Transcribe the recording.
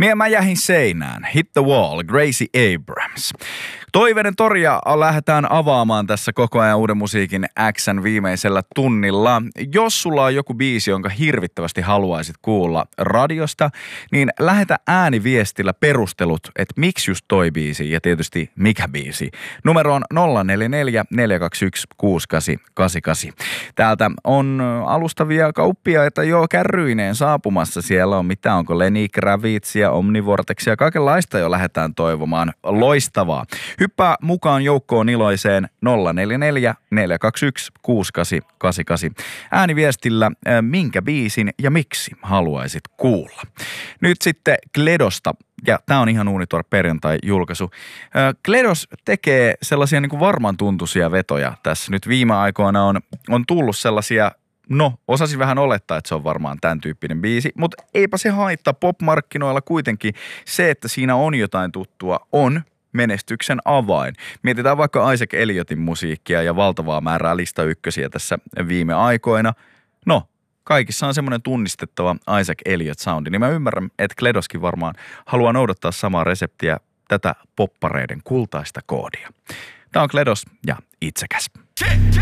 Mä jähin seinään. Hit the Wall, Gracie Abrams. Toiveiden toria lähdetään avaamaan tässä koko ajan uuden musiikin X:n viimeisellä tunnilla. Jos sulla on joku biisi, jonka hirvittävästi haluaisit kuulla radiosta, niin lähetä ääniviestillä perustelut, että miksi just toi biisi ja tietysti mikä biisi. Numero on 044 421 6888. Täältä on alustavia kauppiaita jo kärryineen saapumassa. Siellä on onko Lenny Kravitsia, Omnivortexia, kaikenlaista jo lähdetään toivomaan. Loistavaa. Hyppää mukaan joukkoon iloiseen 044 421 6888. Ääniviestillä minkä biisin ja miksi haluaisit kuulla. Nyt sitten Kledosta. Ja tää on ihan Unitor perjantai-julkaisu. Kledos tekee sellaisia niin kuin varman tuntuisia vetoja tässä. Nyt viime aikoina on tullut sellaisia, osasin vähän olettaa, että se on varmaan tämän tyyppinen biisi, mutta eipä se haittaa popmarkkinoilla kuitenkin. Se, että siinä on jotain tuttua, on menestyksen avain. Mietitään vaikka Isaac Elliotin musiikkia ja valtavaa määrää lista ykkösiä tässä viime aikoina. Kaikissa on semmoinen tunnistettava Isaac Elliot soundi, niin mä ymmärrän, että Kledoskin varmaan haluaa noudattaa samaa reseptiä, tätä poppareiden kultaista koodia. Tää on Kledos ja itsekäs.